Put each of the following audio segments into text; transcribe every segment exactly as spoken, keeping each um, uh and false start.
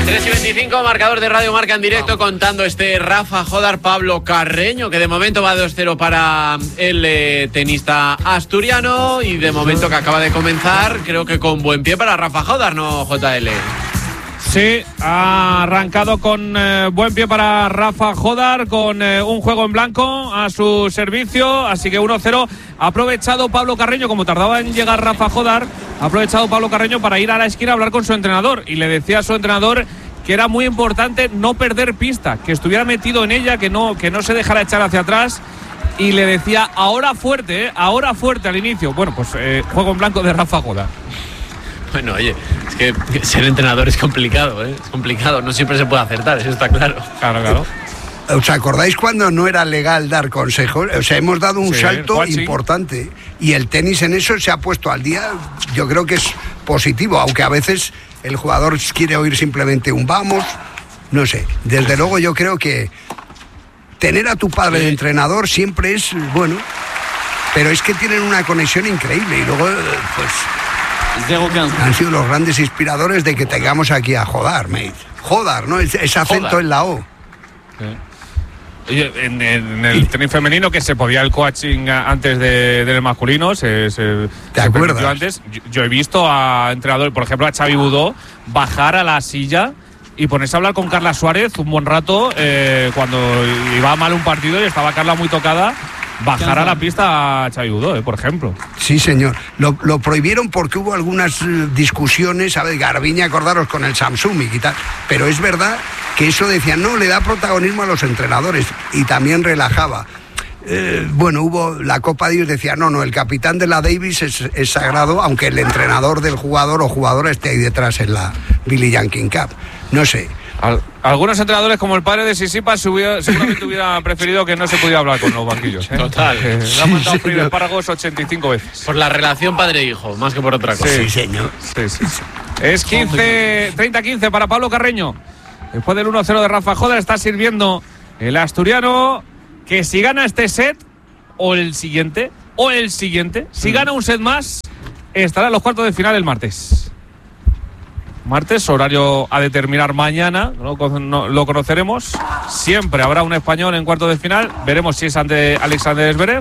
tres y veinticinco, marcador de Radio Marca en directo, contando este Rafa Jódar Pablo Carreño, que de momento va dos cero para el eh, tenista asturiano, y de momento que acaba de comenzar, creo que con buen pie para Rafa Jódar, ¿no, J L? Sí, ha arrancado con eh, buen pie para Rafa Jódar, con eh, un juego en blanco a su servicio, así que uno cero. Ha aprovechado Pablo Carreño, como tardaba en llegar Rafa Jódar, ha aprovechado Pablo Carreño para ir a la esquina a hablar con su entrenador, y le decía a su entrenador que era muy importante no perder pista, que estuviera metido en ella, que no, que no se dejara echar hacia atrás, y le decía ahora fuerte, eh, ahora fuerte al inicio. Bueno, pues eh, juego en blanco de Rafa Jódar. Bueno, oye, es que ser entrenador es complicado, ¿eh? Es complicado, no siempre se puede acertar, eso está claro. Claro, claro. ¿Os acordáis cuando no era legal dar consejos? O sea, hemos dado un sí, salto importante, y el tenis en eso se ha puesto al día. Yo creo que es positivo, aunque a veces el jugador quiere oír simplemente un vamos, no sé. Desde luego yo creo que tener a tu padre de entrenador siempre es bueno, pero es que tienen una conexión increíble, y luego pues han sido los grandes inspiradores de que tengamos aquí a Jódar, mate. Jódar, ¿no? Ese acento Jódar en la O. Sí. En, en el tenis femenino, que se podía el coaching antes de, del masculino, se, se, ¿te se acuerdas? Antes. Yo, yo he visto a entrenadores, por ejemplo a Xavi Budó, bajar a la silla y ponerse a hablar con Carla Suárez un buen rato eh, cuando iba mal un partido y estaba Carla muy tocada. Bajar a la pista a Xavi Budó, eh, por ejemplo. Sí, señor. Lo, lo prohibieron porque hubo algunas eh, discusiones, ¿sabes? Garbiñe, acordaros, con el Samsung y tal. Pero es verdad que eso decían, no, le da protagonismo a los entrenadores, y también relajaba. Eh, bueno, hubo la Copa Dios, decía, no, no, el capitán de la Davis es, es sagrado, aunque el entrenador del jugador o jugadora esté ahí detrás en la Billie Jean King Cup. No sé. Al, algunos entrenadores, como el padre de Sisipas, seguramente hubiera preferido que no se pudiera hablar con los banquillos, ¿eh? Total. Eh, le ha mandado freír espárragos ochenta y cinco veces. Por la relación padre-hijo, más que por otra cosa. Sí, sí señor. Sí, sí, sí. Es quince, treinta a quince para Pablo Carreño. Después del uno cero de Rafa Jódar, está sirviendo el asturiano, que si gana este set, o el siguiente, o el siguiente, si gana un set más, estará en los cuartos de final el martes. Martes, horario a determinar mañana, no, no, lo conoceremos. Siempre habrá un español en cuartos de final. Veremos si es ante Alexander Zverev.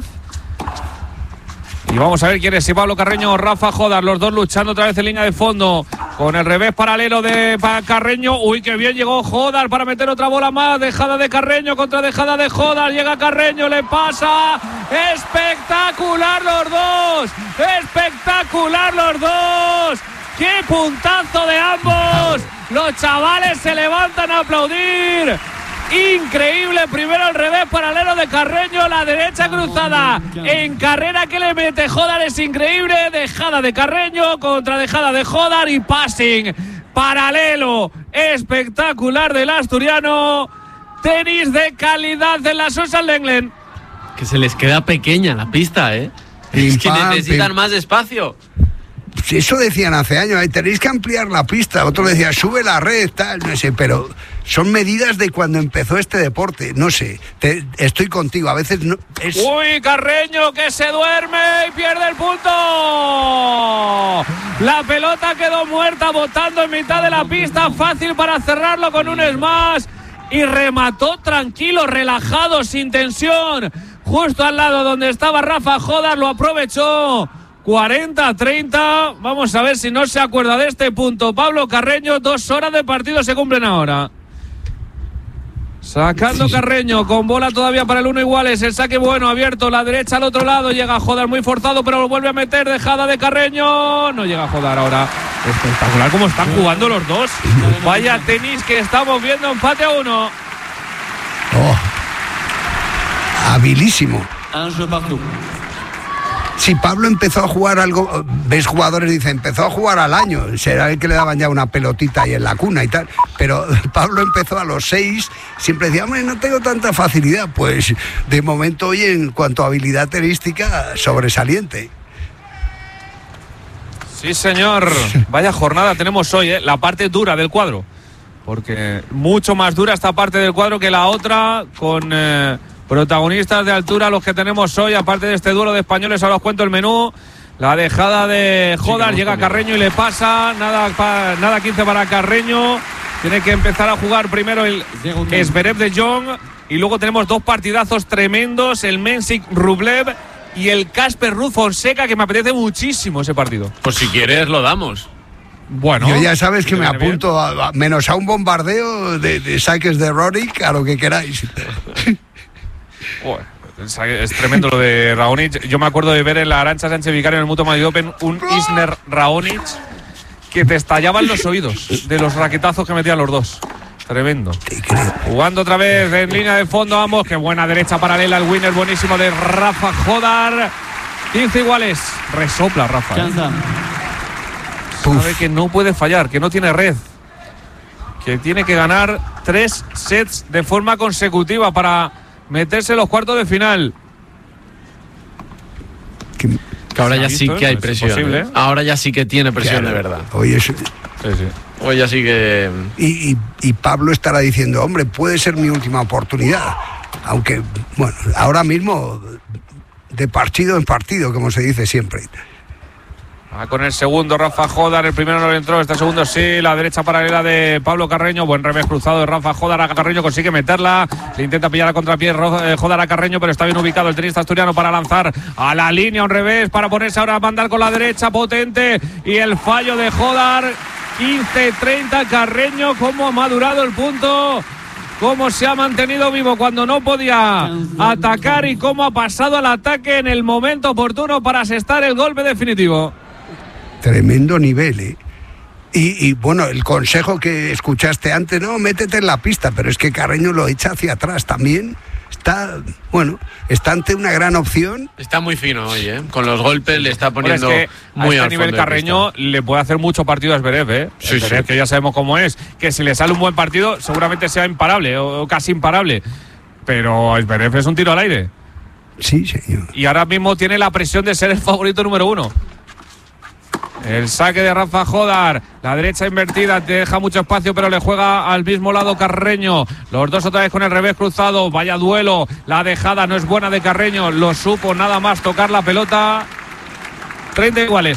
Y vamos a ver quién es, si Pablo Carreño o Rafa Jódar, los dos luchando otra vez en línea de fondo, con el revés paralelo de Carreño. Uy, qué bien llegó Jódar para meter otra bola más. Dejada de Carreño contra dejada de Jódar. Llega Carreño, le pasa. Espectacular los dos. Espectacular los dos. ¡Qué puntazo de ambos! Los chavales se levantan a aplaudir. Increíble, primero el revés paralelo de Carreño, la derecha cruzada en carrera que le mete Jódar, es increíble. Dejada de Carreño contra dejada de Jódar, y passing paralelo espectacular del asturiano. Tenis de calidad en la Susan Lenglen. Que se les queda pequeña la pista, ¿eh? Es que necesitan más espacio. Eso decían hace años, ahí tenéis que ampliar la pista. Otro decía, sube la red, tal, no sé, pero son medidas de cuando empezó este deporte. No sé, te, estoy contigo, a veces no es... Uy, Carreño, que se duerme y pierde el punto. La pelota quedó muerta, botando en mitad de la pista, fácil para cerrarlo con un smash, y remató tranquilo, relajado, sin tensión, justo al lado donde estaba Rafa Jódar. Lo aprovechó. cuarenta a treinta, vamos a ver si no se acuerda de este punto Pablo Carreño. Dos horas de partido se cumplen ahora. Sacando Carreño, con bola todavía para el uno iguales, el saque bueno, abierto, la derecha al otro lado, llega Jódar muy forzado, pero lo vuelve a meter, dejada de Carreño, no llega Jódar ahora. Espectacular cómo están jugando los dos. Vaya tenis que estamos viendo, empate a uno. Oh, habilísimo. Si Pablo empezó a jugar algo, ves jugadores, dicen, empezó a jugar al año, será el que le daban ya una pelotita ahí en la cuna y tal, pero Pablo empezó a los seis, siempre decía, hombre, no tengo tanta facilidad. Pues de momento hoy, en cuanto a habilidad tenística, sobresaliente. Sí, señor. Vaya jornada tenemos hoy, ¿eh? La parte dura del cuadro, porque mucho más dura esta parte del cuadro que la otra, con... Eh, protagonistas de altura los que tenemos hoy, aparte de este duelo de españoles. Ahora os cuento el menú. La dejada de Jódar, sí, llega Carreño y le pasa. Nada, pa, nada quince para Carreño. Tiene que empezar a jugar primero el Zverev de Jong y luego tenemos dos partidazos tremendos, el Mensik Rublev y el Casper Ruud Fonseca, que me apetece muchísimo ese partido. Pues si quieres lo damos. Bueno, yo ya sabes que me apunto a, a, menos a un bombardeo de, de saques de Rorik, a lo que queráis. Es tremendo lo de Raonic. Yo me acuerdo de ver en la Arantxa Sánchez Vicario en el Mutua Madrid Open un Isner Raonic que te estallaban los oídos de los raquetazos que metían los dos. Tremendo. Jugando otra vez en línea de fondo ambos. Qué buena derecha paralela, el winner buenísimo de Rafa Jodar. quince iguales. Resopla Rafa. ¿eh? Sabe que no puede fallar, que no tiene red. Que tiene que ganar tres sets de forma consecutiva para meterse en los cuartos de final. Que ahora ya sí que hay presión. ¿eh? Ahora ya sí que tiene presión, claro, de verdad. Oye, eso... sí, sí. Hoy ya sí que... Y, y, y Pablo estará diciendo, hombre, puede ser mi última oportunidad. Aunque, bueno, ahora mismo de partido en partido, como se dice siempre. Va con el segundo Rafa Jodar, el primero no le entró, este segundo sí, la derecha paralela de Pablo Carreño, buen revés cruzado de Rafa Jodar a Carreño, consigue meterla, le intenta pillar a contrapié Jodar a Carreño, pero está bien ubicado el tenista asturiano para lanzar a la línea, un revés para ponerse ahora a mandar con la derecha potente y el fallo de Jodar, quince treinta Carreño, cómo ha madurado el punto, cómo se ha mantenido vivo cuando no podía atacar y cómo ha pasado al ataque en el momento oportuno para asestar el golpe definitivo. Tremendo nivel, ¿eh? Y, y bueno, el consejo que escuchaste antes, no, métete en la pista, pero es que Carreño lo echa hacia atrás también. Está, bueno, está ante una gran opción. Está muy fino hoy, ¿eh? Con los golpes le está poniendo bueno, es que muy a este al nivel fondo Carreño le puede hacer mucho partido a Zverev, ¿eh? Sí, Zverev, sí. que ya sabemos cómo es, que si le sale un buen partido seguramente sea imparable o, o casi imparable. Pero Zverev es un tiro al aire. Sí, señor. Y ahora mismo tiene la presión de ser el favorito número uno. El saque de Rafa Jodar, la derecha invertida, te deja mucho espacio, pero le juega al mismo lado Carreño. Los dos otra vez con el revés cruzado, vaya duelo, la dejada no es buena de Carreño, lo supo nada más tocar la pelota. treinta iguales.